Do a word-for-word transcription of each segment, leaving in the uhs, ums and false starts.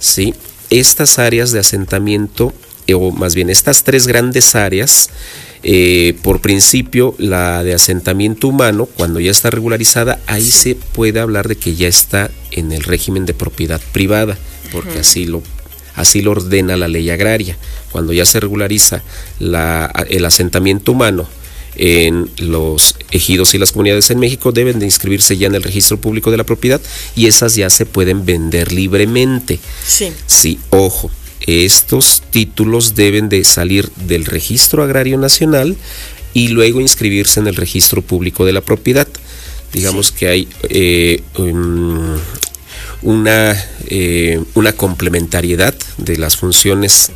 ¿sí? Estas áreas de asentamiento, eh, o más bien estas tres grandes áreas, eh, por principio la de asentamiento humano, cuando ya está regularizada, ahí sí. se puede hablar de que ya está en el régimen de propiedad privada, porque uh-huh. así lo Así lo ordena la ley agraria. Cuando ya se regulariza la, el asentamiento humano en los ejidos y las comunidades en México, deben de inscribirse ya en el registro público de la propiedad y esas ya se pueden vender libremente. Sí. Sí, ojo, estos títulos deben de salir del Registro Agrario Nacional y luego inscribirse en el registro público de la propiedad. Digamos sí. que hay eh, um, Una, eh, una complementariedad de las funciones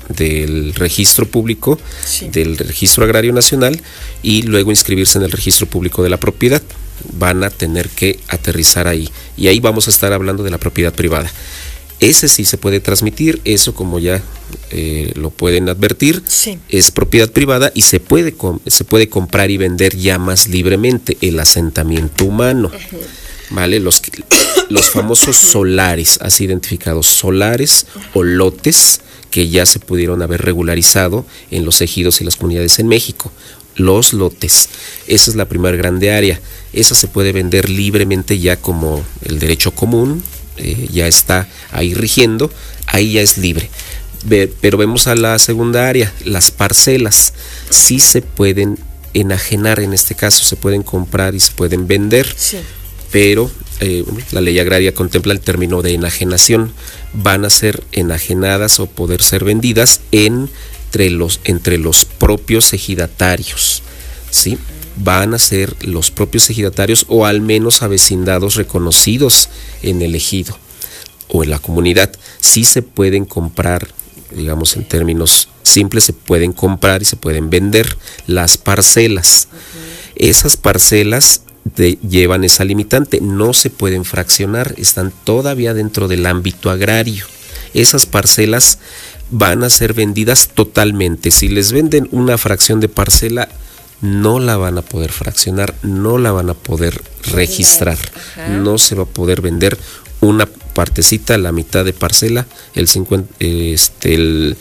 del registro público, sí. del registro agrario nacional y luego inscribirse en el registro público de la propiedad. Van a tener que aterrizar ahí y ahí vamos a estar hablando de la propiedad privada. Ese sí se puede transmitir, eso como ya eh, lo pueden advertir, sí. es propiedad privada y se puede, com- se puede comprar y vender ya más libremente el asentamiento humano. Uh-huh. ¿Vale? Los, los famosos solares, así identificados, solares o lotes que ya se pudieron haber regularizado en los ejidos y las comunidades en México. Los lotes, esa es la primera grande área, esa se puede vender libremente ya como el derecho común, eh, ya está ahí rigiendo, ahí ya es libre. Ve, pero vemos a la segunda área, las parcelas, sí se pueden enajenar en este caso, se pueden comprar y se pueden vender. Sí. Pero eh, la ley agraria contempla el término de enajenación. Van a ser enajenadas o poder ser vendidas entre los, entre los propios ejidatarios, ¿sí? Van a ser los propios ejidatarios o al menos avecindados reconocidos en el ejido o en la comunidad. Sí se pueden comprar, digamos en términos simples, se pueden comprar y se pueden vender las parcelas. Uh-huh. Esas parcelas De, llevan esa limitante, no se pueden fraccionar, están todavía dentro del ámbito agrario. Esas parcelas van a ser vendidas totalmente. Si les venden una fracción de parcela, no la van a poder fraccionar, no la van a poder registrar. Ajá. No se va a poder vender una partecita, la mitad de parcela, el cincuenta, este, el,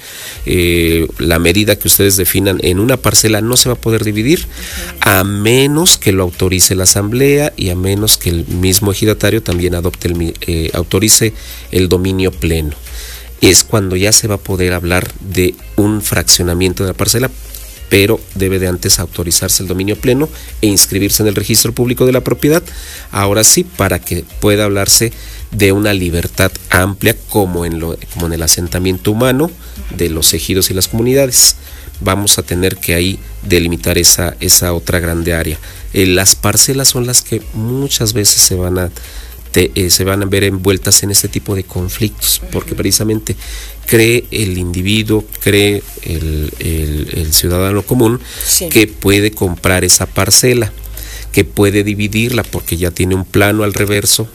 eh, la medida que ustedes definan en una parcela no se va a poder dividir, uh-huh. a menos que lo autorice la asamblea y a menos que el mismo ejidatario también adopte el, eh, autorice el dominio pleno. Es cuando ya se va a poder hablar de un fraccionamiento de la parcela, pero debe de antes autorizarse el dominio pleno e inscribirse en el registro público de la propiedad. Ahora sí, para que pueda hablarse de una libertad amplia como en, lo, como en el asentamiento humano de los ejidos y las comunidades. Vamos a tener que ahí delimitar esa, esa otra grande área. Eh, las parcelas son las que muchas veces se van a Te, eh, se van a ver envueltas en este tipo de conflictos, porque precisamente cree el individuo, cree el, el, el ciudadano común, sí. que puede comprar esa parcela, que puede dividirla porque ya tiene un plano al reverso,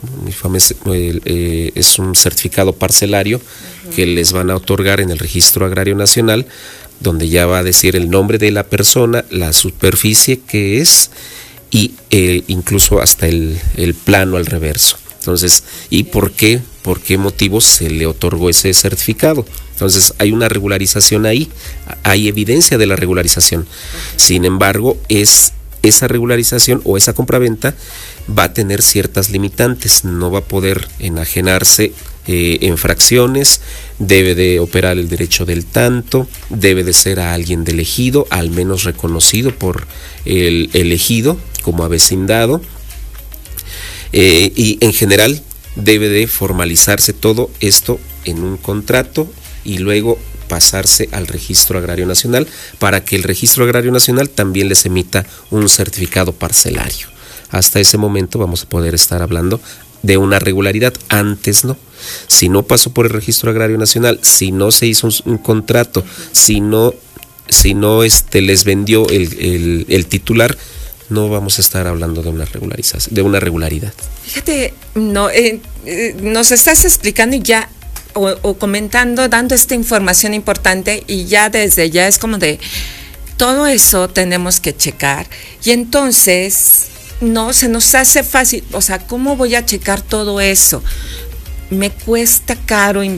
eh, es un certificado parcelario uh-huh. que les van a otorgar en el Registro Agrario Nacional, donde ya va a decir el nombre de la persona, la superficie que es y eh, incluso hasta el, el plano al reverso. Entonces, ¿y por qué? ¿Por qué motivo se le otorgó ese certificado? Entonces, hay una regularización ahí, hay evidencia de la regularización. Uh-huh. Sin embargo, es esa regularización o esa compraventa va a tener ciertas limitantes, no va a poder enajenarse eh, en fracciones, debe de operar el derecho del tanto, debe de ser a alguien del ejido, al menos reconocido por el, el ejido como avecindado. Eh, y en general debe de formalizarse todo esto en un contrato y luego pasarse al Registro Agrario Nacional para que el Registro Agrario Nacional también les emita un certificado parcelario. Hasta ese momento vamos a poder estar hablando de una regularidad, antes no. Si no pasó por el Registro Agrario Nacional, si no se hizo un, un contrato, si no, si no este, les vendió el, el, el titular, no vamos a estar hablando de una regularización, de una regularidad. Fíjate, no, eh, eh, nos estás explicando ya o, o comentando, dando esta información importante y ya desde ya es como de todo eso tenemos que checar y entonces no se nos hace fácil, o sea, ¿cómo voy a checar todo eso? Me cuesta caro investigar.